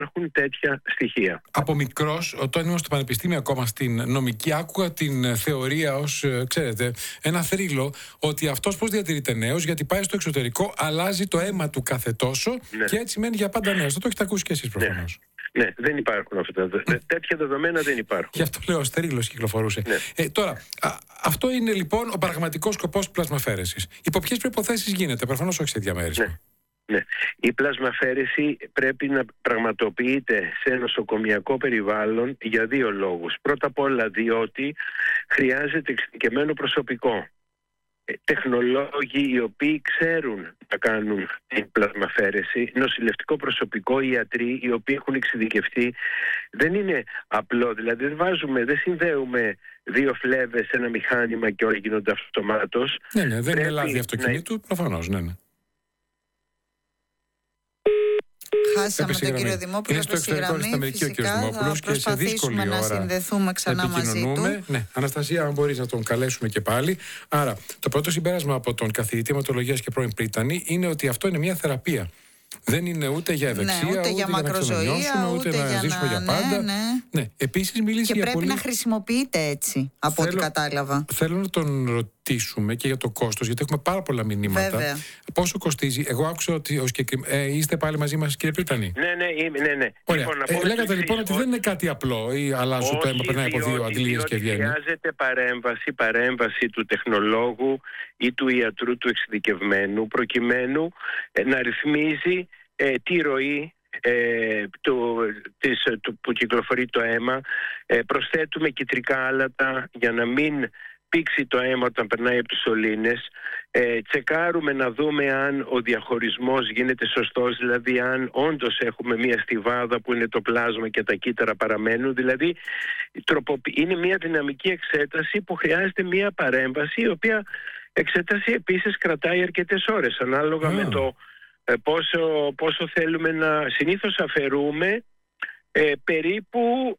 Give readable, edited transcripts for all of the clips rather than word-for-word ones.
υπάρχουν τέτοια στοιχεία. Από μικρός, όταν ήμουν στο πανεπιστήμιο ακόμα στην νομική, άκουγα την θεωρία ως, ξέρετε, ένα θρύλο, ότι αυτός πώς διατηρείται νέος, γιατί πάει στο εξωτερικό, αλλάζει το αίμα του κάθε τόσο και έτσι μένει για πάντα νέος. Το έχετε ακούσει κι εσείς προφανώς. Ναι, δεν υπάρχουν αυτά. Τέτοια δεδομένα δεν υπάρχουν. Γι' αυτό λέω, ως θρύλος κυκλοφορούσε. Τώρα, αυτό είναι λοιπόν ο πραγματικός σκοπός της πλασμαφαίρεσης. Υπό ποιες προϋποθέσεις γίνεται? Προφανώς όχι σε διαμέρισμα. Ναι. Η πλασμαφαίρεση πρέπει να πραγματοποιείται σε νοσοκομιακό περιβάλλον για δύο λόγους. Πρώτα απ' όλα διότι χρειάζεται εξειδικευμένο προσωπικό. Τεχνολόγοι οι οποίοι ξέρουν να κάνουν την πλασμαφαίρεση, νοσηλευτικό προσωπικό, ιατροί οι οποίοι έχουν εξειδικευτεί. Δεν είναι απλό, δηλαδή δεν συνδέουμε δύο φλέβες σε ένα μηχάνημα και όλα γίνονται αυτομάτως. Ναι, δεν είναι λάδι αυτοκινήτου, προφανώς, ναι. Χάσαμε τον κύριο Δημόπουλο στη γραμμή. Φυσικά θα προσπαθήσουμε να συνδεθούμε ξανά μαζί του. Ναι, Αναστασία, αν μπορείς να τον καλέσουμε και πάλι. Άρα, το πρώτο συμπέρασμα από τον καθηγητή αιματολογίας και πρώην πρίτανη είναι ότι αυτό είναι μια θεραπεία. Δεν είναι ούτε για ευεξία, ούτε για μακροζωία, ούτε να ζήσουμε για πάντα. Ναι. Επίσης, μίλησε για πρέπει πολύ... να χρησιμοποιείται έτσι, από ό,τι κατάλαβα. Θέλω να τον ρωτήσουμε και για το κόστος, γιατί έχουμε πάρα πολλά μηνύματα. Βέβαια. Πόσο κοστίζει? Εγώ άκουσα ότι είστε πάλι μαζί μας, κύριε Πρίτανη. Ναι. Ωραία. Λέγατε λοιπόν ότι δεν είναι κάτι απλό ή αλλάζω το αίμα, περνάει από δύο αντιλίες και βγαίνει. Χρειάζεται παρέμβαση του τεχνολόγου ή του ιατρού του εξειδικευμένου, προκειμένου να ρυθμίζει τη ροή που κυκλοφορεί το αίμα. Προσθέτουμε κυτρικά άλατα για να μην πήξει το αίμα όταν περνάει από τις σωλήνες. Τσεκάρουμε να δούμε αν ο διαχωρισμός γίνεται σωστός, δηλαδή αν όντως έχουμε μια στιβάδα που είναι το πλάσμα και τα κύτταρα παραμένουν. Δηλαδή είναι μια δυναμική εξέταση που χρειάζεται μια παρέμβαση, η οποία εξέταση επίσης κρατάει αρκετές ώρες ανάλογα με το πόσο θέλουμε να... Συνήθως αφαιρούμε περίπου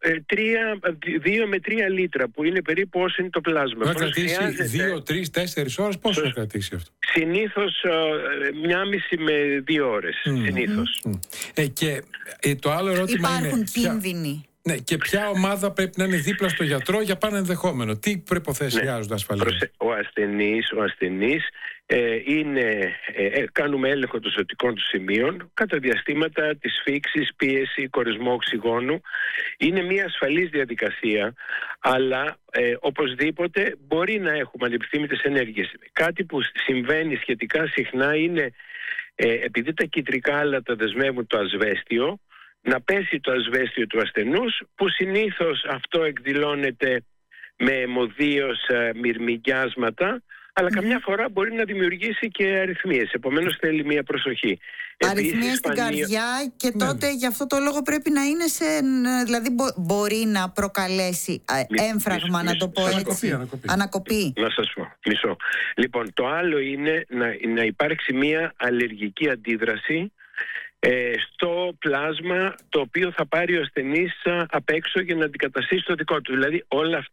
2 με 3 λίτρα, που είναι περίπου όσο είναι το πλάσμα. Θα κρατήσει 2, 3, 4 ώρες? Πόσο θα κρατήσει αυτό? Συνήθως 1,5 με 2 ώρες. Συνήθως. Και το άλλο ερώτημα είναι... Υπάρχουν κίνδυνοι? Ναι, και ποια ομάδα πρέπει να είναι δίπλα στο γιατρό για πάνω ενδεχόμενο? Τι προϋποθέσεις χρειάζονται ασφαλεία? Ο ασθενής κάνουμε έλεγχο των ζωτικών του σημείων κατά διαστήματα της φύξης, πίεση, κορεσμό οξυγόνου. Είναι μια ασφαλής διαδικασία, αλλά οπωσδήποτε μπορεί να έχουμε ανεπιθύμητες ενέργειες. Κάτι που συμβαίνει σχετικά συχνά είναι επειδή τα κυτρικά άλατα δεσμεύουν το ασβέστιο, να πέσει το ασβέστιο του ασθενούς, που συνήθως αυτό εκδηλώνεται με αιμοδίως μυρμηγκιάσματα, αλλά καμιά φορά μπορεί να δημιουργήσει και αρρυθμίες. Επομένως θέλει μια προσοχή. Αρρυθμίες στην καρδιά και τότε γι' αυτό το λόγο πρέπει να είναι δηλαδή μπορεί να προκαλέσει έμφραγμα, να το πω έτσι. Ανακοπή. Να σας πω. Μισό. Λοιπόν, το άλλο είναι να υπάρξει μια αλλεργική αντίδραση στο πλάσμα, το οποίο θα πάρει ο ασθενής απ' έξω για να αντικαταστήσει το δικό του. Δηλαδή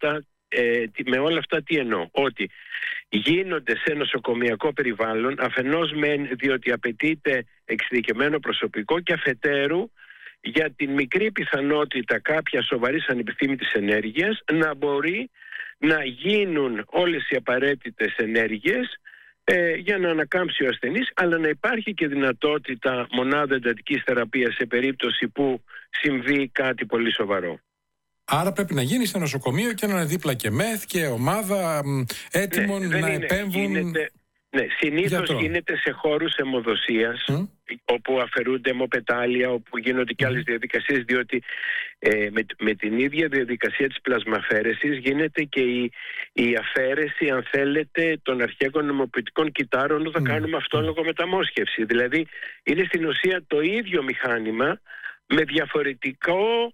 με όλα αυτά τι εννοώ? Ότι γίνονται σε νοσοκομιακό περιβάλλον, αφενός διότι απαιτείται εξειδικευμένο προσωπικό, και αφετέρου για την μικρή πιθανότητα κάποια σοβαρής ανεπιθύμητης ενέργειας να μπορεί να γίνουν όλες οι απαραίτητες ενέργειες για να ανακάμψει ο ασθενής, αλλά να υπάρχει και δυνατότητα μονάδα εντατικής θεραπείας σε περίπτωση που συμβεί κάτι πολύ σοβαρό. Άρα πρέπει να γίνει σε νοσοκομείο και να είναι δίπλα και ΜΕΘ και ομάδα έτοιμων να επέμβουν. Συνήθως γίνεται σε χώρους αιμοδοσίας, όπου αφαιρούνται αιμοπετάλια, όπου γίνονται και άλλες διαδικασίες, διότι με την ίδια διαδικασία της πλασμαφαίρεσης γίνεται και η αφαίρεση, αν θέλετε, των αρχαίων αιμοποιητικών κυττάρων όταν κάνουμε αυτόλογο μεταμόσχευση. Δηλαδή είναι στην ουσία το ίδιο μηχάνημα με διαφορετικό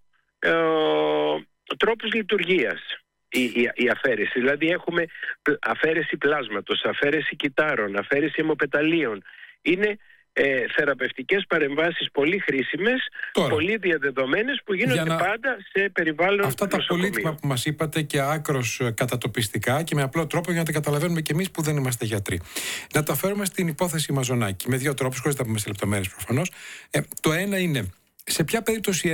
τρόπους λειτουργίας. Η αφαίρεση, δηλαδή έχουμε αφαίρεση πλάσματος, αφαίρεση κυττάρων, αφαίρεση αιμοπεταλίων. Είναι θεραπευτικές παρεμβάσεις πολύ χρήσιμες, πολύ διαδεδομένες, που γίνονται πάντα σε περιβάλλον αυτά τα πολύτιμα που μας είπατε και άκρος κατατοπιστικά και με απλό τρόπο για να τα καταλαβαίνουμε και εμείς που δεν είμαστε γιατροί. Να τα φέρουμε στην υπόθεση Μαζονάκη με δύο τρόπους, χωρίς να πούμε σε λεπτομέρειες προφανώς. Το ένα είναι σε ποια περίπτωση